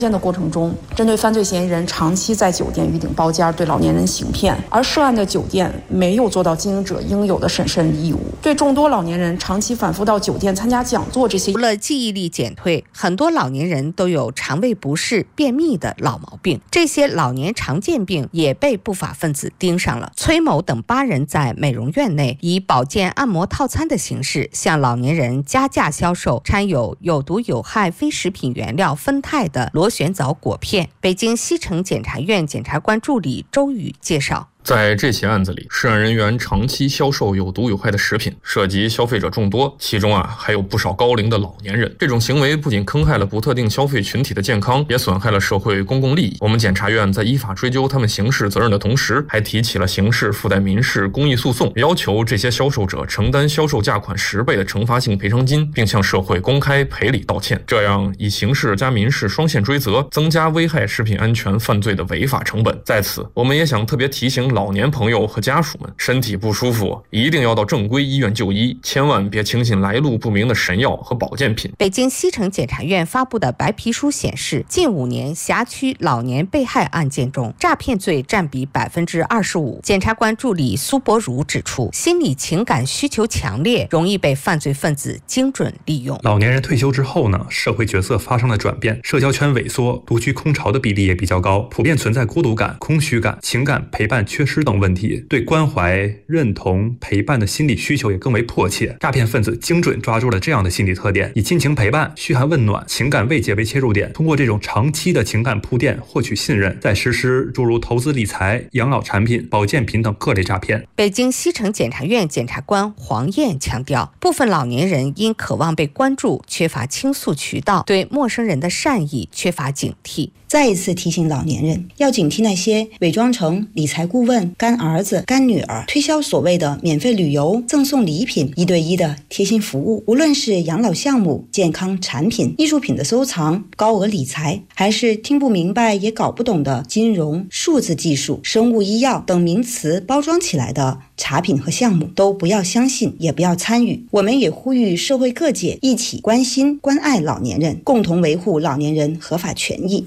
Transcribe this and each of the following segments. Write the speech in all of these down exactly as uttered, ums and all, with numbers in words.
的过程中，针对犯罪嫌疑人长期在酒店预订包间对老年人行骗，而涉案的酒店没有做到经营者应有的审慎义务，对众多老年人长期反复到酒店参加讲座这些， 除了记忆力减退，很多老年人都有肠胃不适、便秘的老毛病，这些老年常见病也被不法分子盯上了。崔某等八人在美容院内以保健按摩套餐的形式向老年人加价销售掺有有毒有害非食品原料酚酞的螺旋藻果片。北京西城检察院检察官助理周宇介绍， 在这起案子里，涉案人员长期销售有毒有害的食品，涉及消费者众多，其中啊还有不少高龄的老年人。这种行为不仅坑害了不特定消费群体的健康，也损害了社会公共利益。我们检察院在依法追究他们刑事责任的同时，还提起了刑事附带民事公益诉讼，要求这些销售者承担销售价款十倍的惩罚性赔偿金，并向社会公开赔礼道歉。这样以刑事加民事双线追责，增加危害食品安全犯罪的违法成本。在此，我们也想特别提醒老年朋友和家属们，身体不舒服一定要到正规医院就医，千万别轻信来路不明的神药和保健品。 北京西城检察院发布的白皮书显示，近五年辖区老年被害案件中，诈骗罪占比百分之二十五。检察官助理苏博如指出，心理情感需求强烈，容易被犯罪分子精准利用。 老年人退休之后呢，社会角色发生了转变，社交圈萎缩，独居空巢的比例也比较高，普遍存在孤独感、空虚感、情感陪伴缺失等问题，对关怀、认同、陪伴的心理需求也更为迫切。诈骗分子精准抓住了这样的心理特点，以亲情陪伴、嘘寒问暖、情感慰藉为切入点，通过这种长期的情感铺垫获取信任，再实施诸如投资理财、养老产品、保健品等各类诈骗。 北京西城检察院检察官黄燕强调，部分老年人因渴望被关注，缺乏倾诉渠道，对陌生人的善意缺乏警惕。 再一次提醒老年人要警惕那些伪装成理财顾问、干儿子、干女儿，推销所谓的免费旅游、赠送礼品、一对一的贴心服务。无论是养老项目、健康产品、艺术品的收藏、高额理财，还是听不明白也搞不懂的金融、数字技术、生物医药等名词包装起来的茶品和项目，都不要相信，也不要参与。我们也呼吁社会各界一起关心关爱老年人，共同维护老年人合法权益。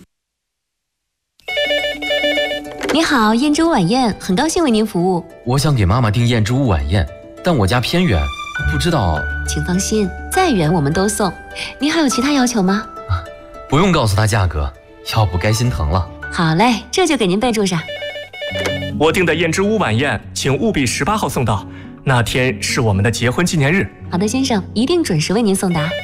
你好，燕之屋晚宴，很高兴为您服务。 我想给妈妈订燕之屋晚宴，但我家偏远，不知道。 请放心，再远我们都送。您还有其他要求吗？ 啊，不用告诉她价格，要不该心疼了。 好嘞，这就给您备注上。 我订的燕之屋晚宴，请务必十八号送到，那天是我们的结婚纪念日。 好的，先生，一定准时为您送达。